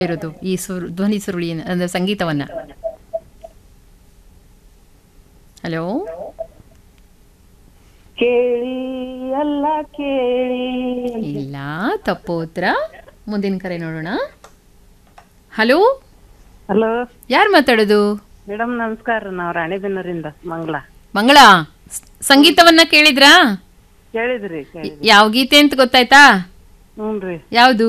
ಇರೋದು ಈ ಧ್ವನಿ ಸುರುಳಿ ಅಂದ್ರೆ ಸಂಗೀತವನ್ನ. ಹಲೋ, ಕೇಳಿ ಅಲ್ಲ ಕೇಳಿ. ಇಲ್ಲ, ತಪ್ಪು ಉತ್ತರ. ಮುಂದಿನ ಕರೆ ನೋಡೋಣ. ಹಲೋ, ಹಲೋ ಯಾರು ಮಾತಾಡೋದು? ಮೇಡಮ್ ನಮಸ್ಕಾರ, ನಾವು ರಾಣಿಬೆನ್ನೂರಿಂದ ಮಂಗಳ. ಸಂಗೀತವನ್ನ ಕೇಳಿದ್ರಾ? ಕೇಳಿದ್ರಿ? ಯಾವ ಗೀತೆ ಅಂತ ಗೊತ್ತಾಯ್ತಾ? ಹ್ಞೂನ್ರಿ. ಯಾವುದು?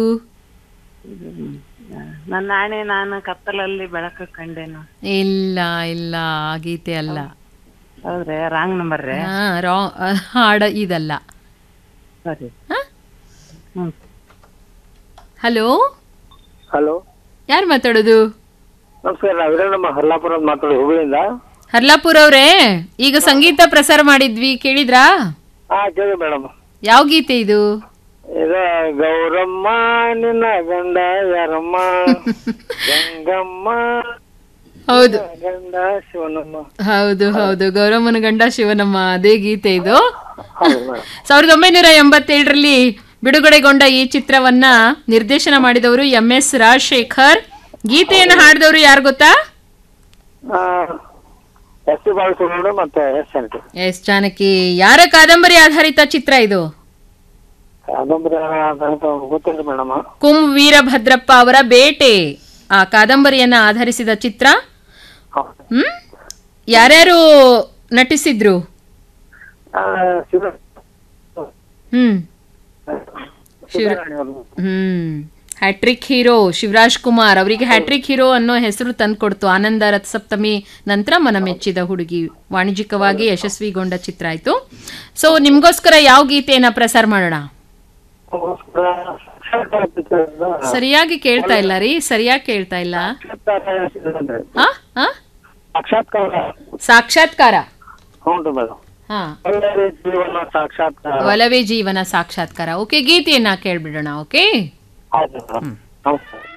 ನನ್ನ ಆಣೆ ನಾನು ಕತ್ತಲಲ್ಲಿ ಬೆಳಕು ಕಂಡೇನು. ಇಲ್ಲ ಇಲ್ಲ, ಆ ಗೀತೆ ಅಲ್ಲ. ಹೌದ್ರಿ, ರಾಂಗ್ ನಂಬರ್ ರೀ. ಹಾಡ ಇದಲ್ಲ. ಸರಿ. ಹಲೋ ಹಲೋ, ಯಾರು ಮಾತಾಡೋದು? ನಮಸ್ಕಾರ. ನಾವು ಹರ್ಲಾಪುರ ಮಾತಾಡೋದು, ಹುಬ್ಳಿಯಿಂದ. ಹರ್ಲಾಪುರ ಅವ್ರೇ, ಈಗ ಸಂಗೀತ ಪ್ರಸಾರ ಮಾಡಿದ್ವಿ, ಕೇಳಿದ್ರಾ? ಹಾ, ಕೇಳಿ ಮೇಡಮ್. ಯಾವ ಗೀತೆ ಇದು? ಇದು ಗೌರಮ್ಮ ನಿನ್ನ ಗಂಡ ಯಾರಮ್ಮ, ಗಂಗಮ್ಮ ಹೌದು ಗಂಡ ಶಿವನಮ್ಮ. ಹೌದು ಹೌದು, ಗೌರಮ್ಮನ ಗಂಡ ಶಿವನಮ್ಮ, ಅದೇ ಗೀತೆ ಇದು. ಹೌದು ಮೇಡಮ್. 1987ರಲ್ಲಿ ಬಿಡುಗಡೆಗೊಂಡ ಈ ಚಿತ್ರವನ್ನ ನಿರ್ದೇಶನ ಮಾಡಿದವರು MS ರಾಜಶೇಖರ್. ಗೀತೆಯನ್ನು ಹಾಡಿದವರು ಯಾರು ಗೊತ್ತಾ? ಎಸ್ ಪಿ ಬಾಲಸುಬ್ರಹ್ಮಣ್ಯ ಮತ್ತೆ ಎಸ್ ಜಾನಕಿ. ಯಾರ ಕಾದಂಬರಿ ಆಧಾರಿತ ಚಿತ್ರ ಇದು? ಗೊತ್ತಿಲ್ಲ ಮೇಡಮ್. ಕುಂ ವೀರಭದ್ರಪ್ಪ ಅವರ ಬೇಟೆ, ಆ ಕಾದಂಬರಿಯನ್ನ ಆಧರಿಸಿದ ಚಿತ್ರ. ಯಾರ್ಯಾರು ನಟಿಸಿದ್ರು? ಹ್ಯಾಟ್ರಿಕ್ ಹೀರೋ ಶಿವರಾಜ್ ಕುಮಾರ್ ಅವರಿಗೆ ಹ್ಯಾಟ್ರಿಕ್ ಹೀರೋ ಅನ್ನೋ ಹೆಸರು ತಂದ್ಕೊಡ್ತು. ಆನಂದ ರಥಸಪ್ತಮಿ ನಂತರ ಮನ ಮೆಚ್ಚಿದ ಹುಡುಗಿ ವಾಣಿಜ್ಯಿಕವಾಗಿ ಯಶಸ್ವಿಗೊಂಡ ಚಿತ್ರ ಆಯ್ತು. ಸೊ ನಿಮ್ಗೋಸ್ಕರ ಯಾವ ಗೀತೆಯನ್ನ ಪ್ರಸಾರ ಮಾಡೋಣ? ಸರಿಯಾಗಿ ಕೇಳ್ತಾ ಇಲ್ಲ ರೀ, ಸರಿಯಾಗಿ ಕೇಳ್ತಾ ಇಲ್ಲ. ಸಾಕ್ಷಾತ್ಕಾರ. ಒಲವೇ ಜೀವನ ಸಾಕ್ಷಾತ್ಕಾರ. ಓಕೆ, ಗೀತೆಯನ್ನ ಕೇಳ್ಬಿಡೋಣ. ಓಕೆ.